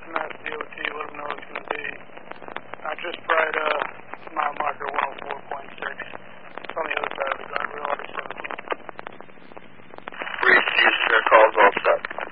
Mass DOT, let them know it's going to be not just Friday,